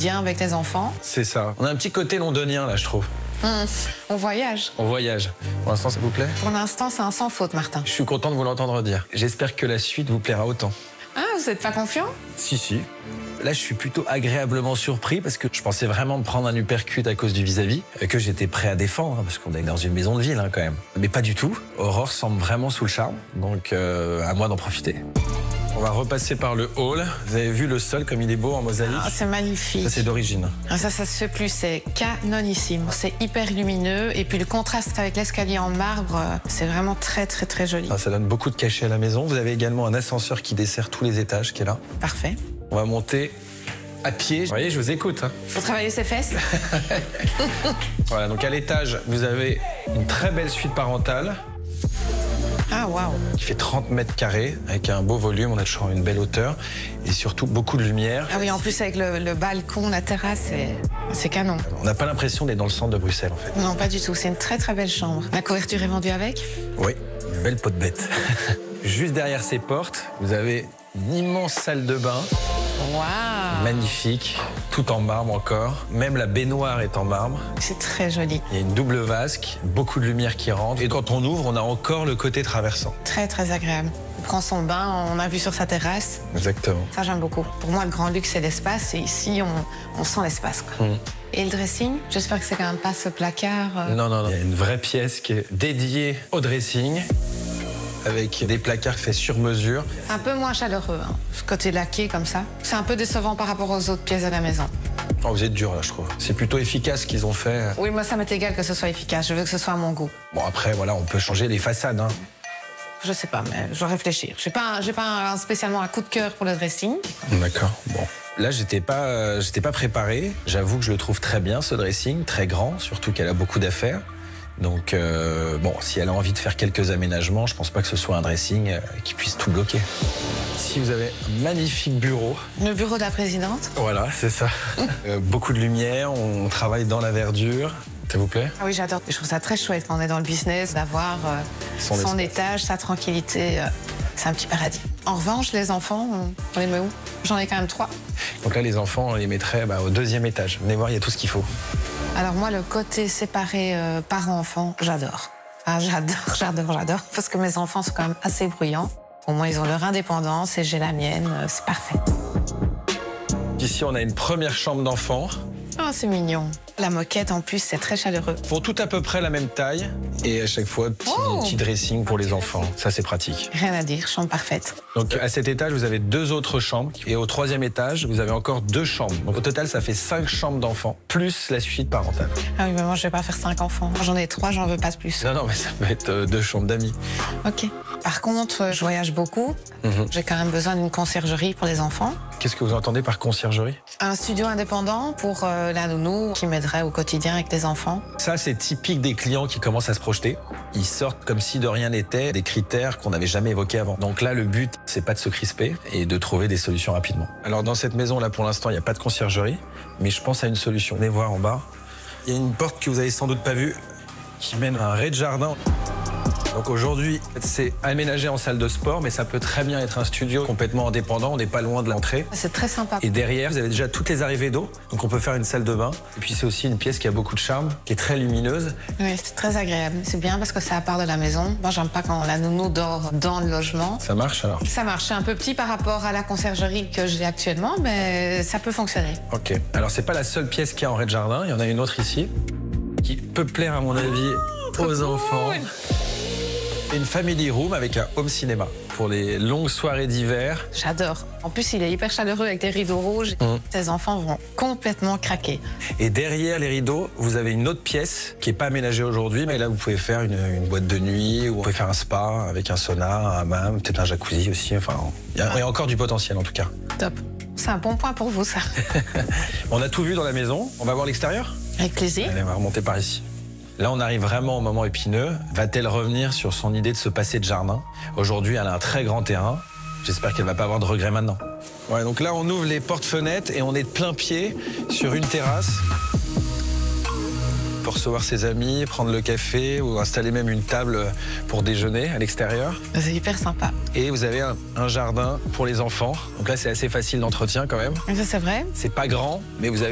quotidien avec les enfants. C'est ça. On a un petit côté londonien, là, je trouve. On voyage. On voyage. Pour l'instant, ça vous plaît? Pour l'instant, c'est un sans faute, Martin. Je suis content de vous l'entendre dire. J'espère que la suite vous plaira autant. Ah, vous n'êtes pas confiant? Si. Là, je suis plutôt agréablement surpris parce que je pensais vraiment me prendre un uppercut à cause du vis-à-vis, que j'étais prêt à défendre, parce qu'on est dans une maison de ville quand même. Mais pas du tout. Aurore semble vraiment sous le charme, donc à moi d'en profiter. On va repasser par le hall. Vous avez vu le sol comme il est beau en mosaïque? Ah, c'est magnifique. Ça, c'est d'origine. Ah, ça se fait plus, c'est canonissime. C'est hyper lumineux et puis le contraste avec l'escalier en marbre, c'est vraiment très très très joli. Ah, ça donne beaucoup de cachet à la maison. Vous avez également un ascenseur qui dessert tous les étages qui est là. Parfait. On va monter à pied. Vous voyez, je vous écoute. Faut travailler ses fesses. Voilà, donc à l'étage, vous avez une très belle suite parentale. Ah, waouh. Qui fait 30 mètres carrés, avec un beau volume, on a toujours une belle hauteur et surtout beaucoup de lumière. Ah oui, en plus avec le balcon, la terrasse, c'est canon. On n'a pas l'impression d'être dans le centre de Bruxelles en fait. Non, pas du tout, c'est une très très belle chambre. La couverture est vendue avec? Oui, une belle peau de bête. Juste derrière ces portes, vous avez une immense salle de bain. Waouh. Magnifique, tout en marbre encore. Même la baignoire est en marbre. C'est très joli. Il y a une double vasque, beaucoup de lumière qui rentre. Et quand on ouvre, on a encore le côté traversant. Très très agréable. On prend son bain, on a vu sur sa terrasse. Exactement. Ça, j'aime beaucoup. Pour moi, le grand luxe, c'est l'espace. Et ici, on sent l'espace. Et le dressing, j'espère que c'est quand même pas ce placard. Non. Il y a une vraie pièce qui est dédiée au dressing, avec des placards faits sur mesure. Un peu moins chaleureux, hein, ce côté laqué comme ça. C'est un peu décevant par rapport aux autres pièces de la maison. Oh, vous êtes dur là, je trouve. C'est plutôt efficace ce qu'ils ont fait. Oui, moi, ça m'est égal que ce soit efficace. Je veux que ce soit à mon goût. Bon, après, voilà, on peut changer les façades. Hein. Je sais pas, mais je dois réfléchir. J'ai pas spécialement un coup de cœur pour le dressing. D'accord, bon. Là, j'étais pas préparé. J'avoue que je le trouve très bien, ce dressing, très grand, surtout qu'elle a beaucoup d'affaires. Donc, bon, si elle a envie de faire quelques aménagements, je pense pas que ce soit un dressing qui puisse tout bloquer. Ici, vous avez un magnifique bureau. Le bureau de la présidente. Voilà, c'est ça. Beaucoup de lumière, on travaille dans la verdure. Ça vous plaît? Ah oui, j'adore. Je trouve ça très chouette quand on est dans le business, d'avoir son étage, sa tranquillité. C'est un petit paradis. En revanche, les enfants, on les met où? J'en ai quand même 3. Donc là, les enfants, on les mettrait au 2e étage. Venez voir, il y a tout ce qu'il faut. Alors moi, le côté séparé parents-enfants, j'adore. Ah, j'adore. Parce que mes enfants sont quand même assez bruyants. Au moins, ils ont leur indépendance et j'ai la mienne. C'est parfait. Ici, on a une première chambre d'enfant. Oh, c'est mignon. La moquette, en plus, c'est très chaleureux. Pour tout à peu près la même taille. Et à chaque fois, petit dressing pour les enfants. Ça, c'est pratique. Rien à dire, chambre parfaite. Donc, à cet étage, vous avez 2 autres chambres. Et au 3e étage, vous avez encore 2 chambres. Donc, au total, ça fait 5 chambres d'enfants, plus la suite parentale. Ah oui, mais moi, je vais pas faire 5 enfants. J'en ai 3, j'en veux pas plus. Non, mais ça peut être 2 chambres d'amis. OK. Par contre, je voyage beaucoup. J'ai quand même besoin d'une conciergerie pour les enfants. Qu'est-ce que vous entendez par conciergerie? Un studio indépendant pour la nounou qui m'aiderait au quotidien avec les enfants. Ça, c'est typique des clients qui commencent à se projeter. Ils sortent comme si de rien n'était, des critères qu'on n'avait jamais évoqués avant. Donc là, le but, c'est pas de se crisper et de trouver des solutions rapidement. Alors dans cette maison, là, pour l'instant, il n'y a pas de conciergerie, mais je pense à une solution. Venez voir en bas. Il y a une porte que vous avez sans doute pas vue qui mène à un rez-de-jardin. Donc aujourd'hui, c'est aménagé en salle de sport, mais ça peut très bien être un studio complètement indépendant. On n'est pas loin de l'entrée. C'est très sympa. Et derrière, vous avez déjà toutes les arrivées d'eau. Donc on peut faire une salle de bain. Et puis c'est aussi une pièce qui a beaucoup de charme, qui est très lumineuse. Oui, c'est très agréable. C'est bien parce que c'est à part de la maison. Moi, j'aime pas quand la nounou dort dans le logement. Ça marche alors? Ça marche. C'est un peu petit par rapport à la conciergerie que j'ai actuellement, mais ça peut fonctionner. Ok. Alors c'est pas la seule pièce qu'il y a en rez-de-jardin. Il y en a une autre ici qui peut plaire à mon avis aux enfants. Une family room avec un home cinéma pour les longues soirées d'hiver. J'adore. En plus, il est hyper chaleureux avec des rideaux rouges. Ces enfants vont complètement craquer. Et derrière les rideaux, vous avez une autre pièce qui n'est pas aménagée aujourd'hui, mais là, vous pouvez faire une boîte de nuit ou vous pouvez faire un spa avec un sauna, un hammam, peut-être un jacuzzi aussi. Enfin, il y a encore du potentiel en tout cas. Top. C'est un bon point pour vous, ça. On a tout vu dans la maison. On va voir l'extérieur? Avec plaisir. Allez, on va remonter par ici. Là, on arrive vraiment au moment épineux. Va-t-elle revenir sur son idée de se passer de jardin? Aujourd'hui, elle a un très grand terrain. J'espère qu'elle va pas avoir de regrets maintenant. Ouais, donc là, on ouvre les portes-fenêtres et on est de plein pied sur une terrasse pour recevoir ses amis, prendre le café ou installer même une table pour déjeuner à l'extérieur. C'est hyper sympa. Et vous avez un jardin pour les enfants. Donc là, c'est assez facile d'entretien quand même. Ça, c'est vrai. C'est pas grand, mais vous avez